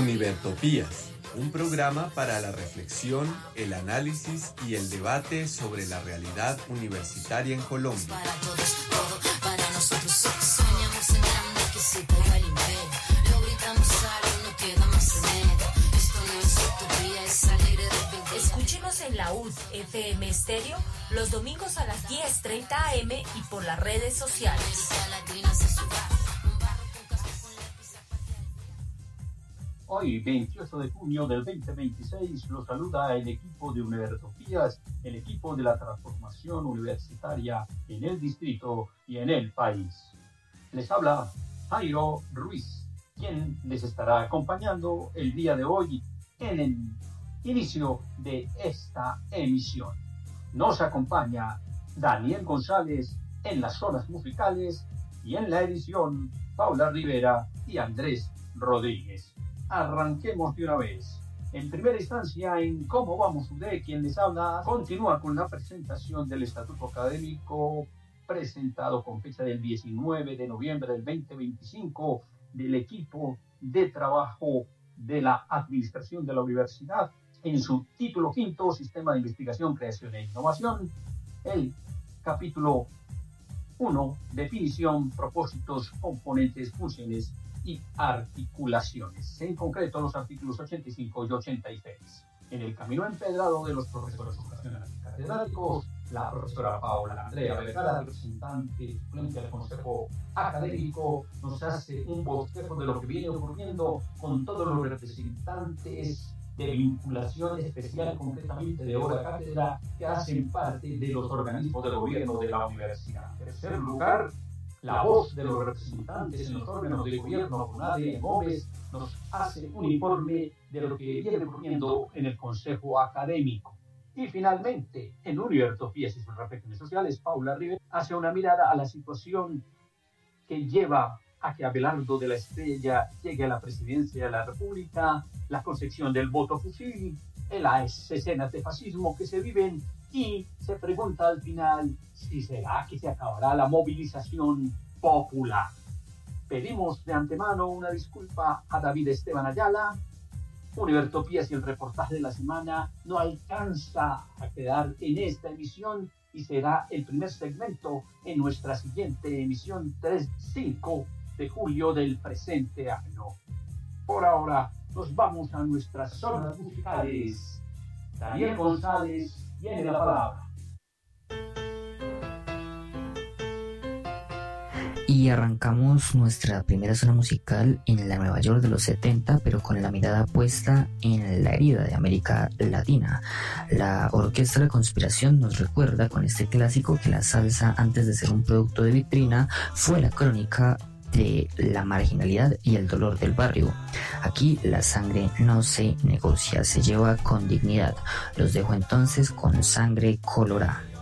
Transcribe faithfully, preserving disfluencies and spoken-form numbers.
Univertopías, un programa para la reflexión, el análisis y el debate sobre la realidad universitaria en Colombia. Para todos, todo para nosotros. Soñamos en grande que se caiga el imperio. Lo gritamos alto, no queda más remedio. Esto no es utopía, es alegre rebelde. Escúchenos en la U D F M Estéreo los domingos a las diez treinta a eme y por las redes sociales. Hoy, veintiocho de junio del veinte veintiséis, los saluda el equipo de Univertopías, el equipo de la transformación universitaria en el distrito y en el país. Les habla Jairo Ruiz, quien les estará acompañando el día de hoy en el inicio de esta emisión. Nos acompaña Daniel González en las zonas musicales y en la edición Paula Rivera y Andrés Rodríguez. Arranquemos de una vez. En primera instancia, en Cómo Vamos U D, quien les habla, continúa con la presentación del estatuto académico presentado con fecha del diecinueve de noviembre del veinte veinticinco del equipo de trabajo de la administración de la universidad en su título quinto, Sistema de Investigación, Creación e Innovación, el capítulo uno, Definición, Propósitos, Componentes, Funciones y articulaciones, en concreto los artículos ochenta y cinco y ochenta y seis. En el camino empedrado de los profesores ocasionales catedráticos, la profesora Paula Andrea Vergara, representante suplente del Consejo Académico, nos hace un bosquejo de lo que viene ocurriendo con todos los representantes de vinculación especial, concretamente de hora cátedra, que hacen parte de los organismos del gobierno de la universidad. En tercer lugar, la voz de los representantes en los órganos de gobierno, Conade Gómez, nos hace un informe de lo que viene ocurriendo en el Consejo Académico. Y finalmente, en Univertopías y sus reflexiones sociales, Paula Rivera hace una mirada a la situación que lleva a que Abelardo de la Estrella llegue a la presidencia de la República, la concepción del voto fusil, las escenas de fascismo que se viven, y se pregunta al final si será que se acabará la movilización popular. Pedimos de antemano una disculpa a David Esteban Ayala. Univertopías y el reportaje de la semana no alcanza a quedar en esta emisión y será el primer segmento en nuestra siguiente emisión, tres cinco de julio del presente año. Por ahora nos vamos a nuestras zonas musicales. Daniel González tiene la palabra. Y arrancamos nuestra primera zona musical en la Nueva York de los setenta, pero con la mirada puesta en la herida de América Latina. La Orquesta de la Conspiración nos recuerda con este clásico que la salsa, antes de ser un producto de vitrina, fue la crónica de la marginalidad y el dolor del barrio. Aquí la sangre no se negocia, se lleva con dignidad. Los dejo entonces con Sangre Colorada.